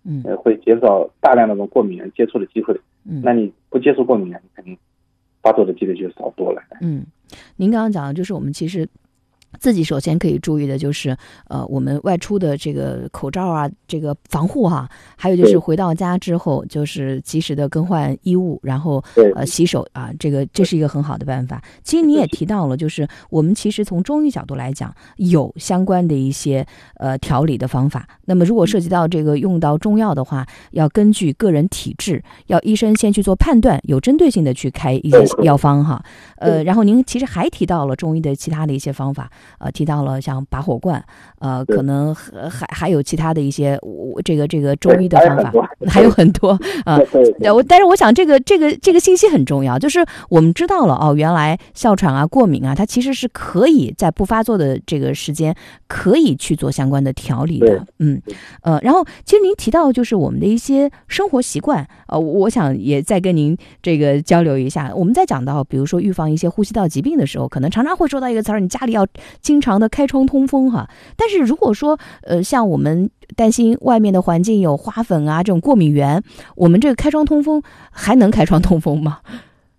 会减少大量的这种过敏原接触的机会。那你不接触过敏原，你肯定发作的几率就少多了。 您刚刚讲的就是我们其实自己首先可以注意的就是我们外出的这个口罩啊，这个防护哈，还有就是回到家之后就是及时的更换衣物，然后洗手啊，这是一个很好的办法。其实你也提到了，就是我们其实从中医角度来讲有相关的一些调理的方法。那么如果涉及到这个用到中药的话，要根据个人体质，要医生先去做判断，有针对性的去开一些药方哈。然后您其实还提到了中医的其他的一些方法。提到了像拔火罐，可能还有其他的一些这个中医的方法，还有很多啊。但是我想这个信息很重要，就是我们知道了原来哮喘啊、过敏啊，它其实是可以在不发作的这个时间可以去做相关的调理的。然后其实您提到就是我们的一些生活习惯，我想也再跟您这个交流一下。我们在讲到比如说预防一些呼吸道疾病的时候，可能常常会说到一个词儿，你家里要经常的开窗通风哈。但是如果说像我们担心外面的环境有花粉啊这种过敏源，我们这个开窗通风还能开窗通风吗？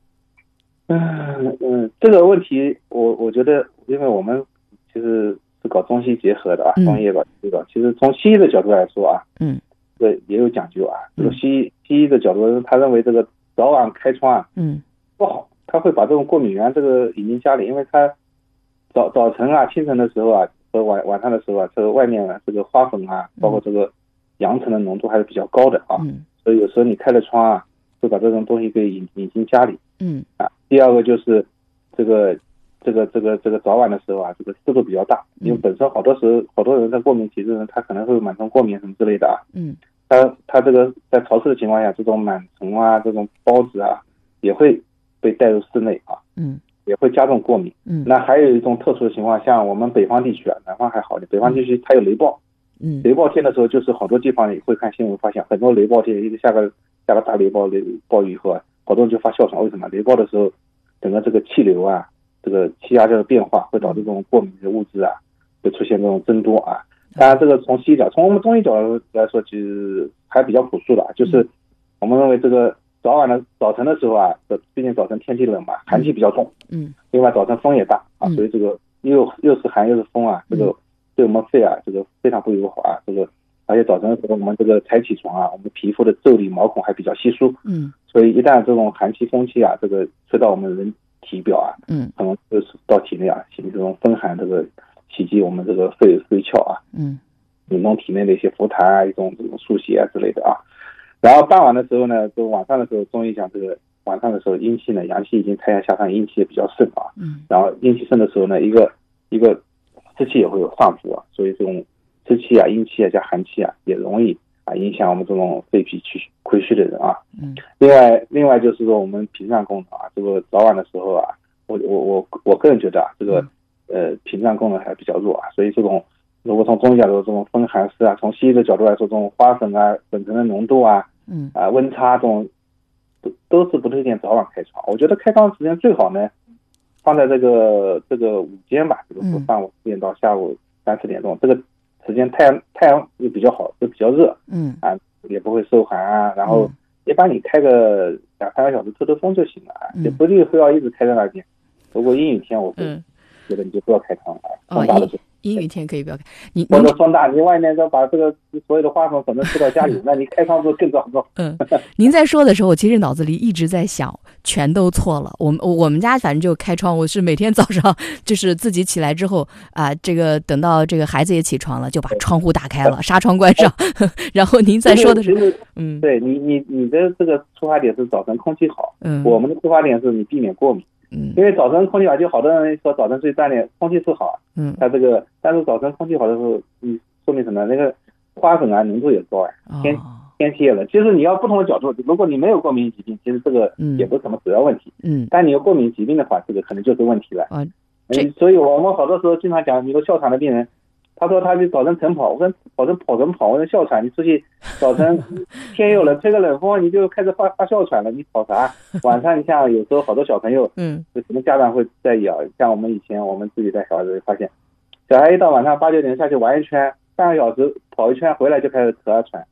这个问题我觉得，因为我们其实是搞中西结合的啊，中医也搞西医的。其实从西医的角度来说啊，这也有讲究啊。这个西医的角度，他认为这个早晚开窗啊，不好，他会把这种过敏源这个引进家里，因为他早晨啊、清晨的时候啊和晚上的时候啊，这个外面啊这个花粉啊，包括这个扬尘的浓度还是比较高的啊，所以有时候你开了窗啊，会把这种东西给引进家里。第二个就是这个早晚的时候啊，这个湿度比较大，因为本身好多人在过敏体质人，他可能会有螨虫过敏什么之类的啊。他这个在潮湿的情况下，这种螨虫啊、这种孢子啊，也会被带入室内啊。也会加重过敏。那还有一种特殊的情况，像我们北方地区啊，南方还好点，北方地区它有雷暴。雷暴天的时候，就是好多地方也会看新闻发现，很多雷暴天一个下个大雷暴雨以后啊，好多人就发哮喘。为什么？雷暴的时候，整个这个气流啊，这个气压的变化会导致这种过敏的物质啊，会出现这种增多啊。当然，这个从西医角，从我们中医角度来说，其实还比较朴素的，就是我们认为这个早晨的时候啊，毕竟早晨天气冷嘛，寒气比较重。另外早晨风也大啊，所以这个又是寒又是风啊，这个对我们肺啊，这个非常不友好啊。这个而且早晨的时候，我们这个才起床啊，我们皮肤的腠理毛孔还比较稀疏。所以一旦这种寒气风气啊，这个吹到我们人体表啊，可能就是到体内啊，形成这种风寒，这个袭击我们这个肺窍啊，引动体内的一些伏痰啊，一种这种输血啊之类的啊。然后傍晚的时候呢，就晚上的时候，中医讲这个晚上的时候阴气呢，阳气已经太阳下山，阴气也比较盛啊。然后阴气盛的时候呢，一个湿气也会有上浮啊，所以这种湿气啊、阴气啊加寒气啊，也容易啊影响我们这种肺脾亏虚的人啊。另外就是说我们屏障功能啊，这个早晚的时候啊，我个人觉得啊，这个屏障功能还比较弱啊，所以这种如果从中医角度，这种风寒湿啊，从西医的角度来说，这种花粉啊、粉尘的浓度啊、温差这种都是不推荐早晚开窗。我觉得开窗时间最好呢，放在这个午间吧，比如说上午4点到下午3、4点钟，这个时间太阳又比较好，又比较热，也不会受寒啊。然后一般你开个2、3个小时透风就行了啊，也不一定非要一直开在那边。如果阴雨天，我会觉得你就不要开窗了。风大的时候。 阴雨天可以不要开， 或者风大，你外面要把这个所有的花粉可能吹到家里，那你开窗不更糟糕？ 您在说的时候，我其实脑子里一直在想，全都错了。我们家反正就开窗，我是每天早上就是自己起来之后啊，这个等到这个孩子也起床了，就把窗户打开了，纱窗关上。然后您在说的时候， 对你的这个出发点是早晨空气好，我们的出发点是你避免过敏。因为早晨空气好，就好多人说早晨出去锻炼，空气是好，它这个但是早晨空气好的时候，说明什么？那个花粉啊浓度也高啊，天气也冷。其实你要不同的角度，如果你没有过敏疾病，其实这个也不是什么主要问题。但你有过敏疾病的话，这个可能就是问题了。所以我们好多时候经常讲，一个哮喘的病人，他说他就早晨晨跑，我跟早晨跑什么跑？我说哮喘，你出去早晨天又冷，吹个冷风你就开始发哮喘了，你跑啥？晚上你像有时候好多小朋友，就什么家长会在意啊？像我们以前我们自己带小孩子发现，小孩一到晚上8、9点下去玩一圈，半个小时跑一圈回来就开始咳啊喘，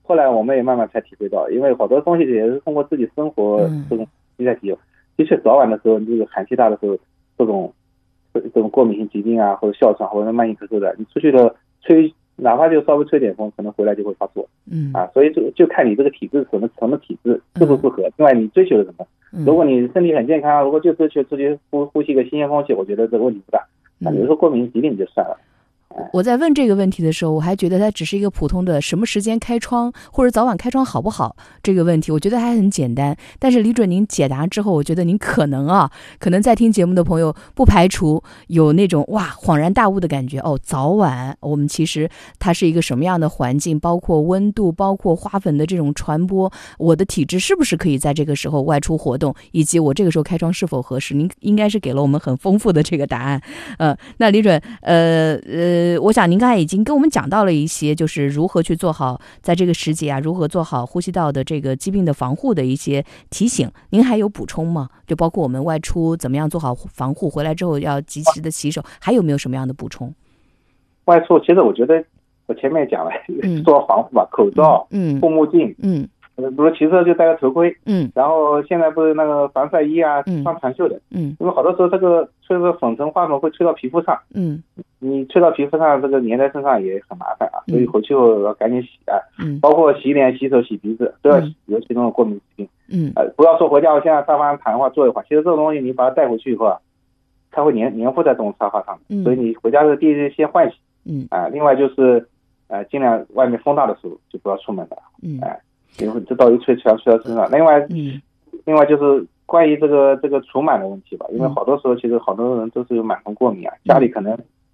后来我们也慢慢才体会到，因为好多东西也是通过自己生活这种在体验。的确早晚的时候，这个寒气大的时候，这种过敏性疾病啊，或者哮喘或者慢性咳嗽的，你出去的吹，哪怕就稍微吹点风，可能回来就会发作。所以就看你这个体质什么体质适不适合。另外你追求的什么？如果你身体很健康，如果就追求出去呼吸个新鲜空气，我觉得这个问题不大。比如说过敏性疾病就算了。 我在问这个问题的时候，我还觉得它只是一个普通的什么时间开窗或者早晚开窗好不好这个问题，我觉得还很简单。但是李准您解答之后，我觉得您可能在听节目的朋友不排除有那种恍然大悟的感觉。早晚我们其实它是一个什么样的环境，包括温度，包括花粉的这种传播，我的体质是不是可以在这个时候外出活动，以及我这个时候开窗是否合适。您应该是给了我们很丰富的这个答案。那李准我想您刚才已经跟我们讲到了一些，就是如何去做好在这个时节如何做好呼吸道的这个疾病的防护的一些提醒。您还有补充吗？就包括我们外出怎么样做好防护，回来之后要及时的洗手，还有没有什么样的补充？ 外出其实我觉得我前面讲了，做好防护吧，口罩、护目镜，比如骑车就戴个头盔，然后现在不是那个防晒衣穿长袖的，因为好多时候这个吹的粉尘花粉会吹到皮肤上，你吹到皮肤上，这个粘在身上也很麻烦所以回去后要赶紧洗包括洗脸、洗手、洗鼻子都要洗，尤其这种过敏疾病，不要说回家我现在沙发上躺一会儿坐一会儿，其实这种东西你把它带回去以后它会粘附在这种沙发上，所以你回家的第一先换洗，另外就是尽量外面风大的时候就不要出门了，因为这到一吹全吹到身上。另外就是关于这个除螨的问题吧，因为好多时候其实好多人都是有螨虫过敏家里可能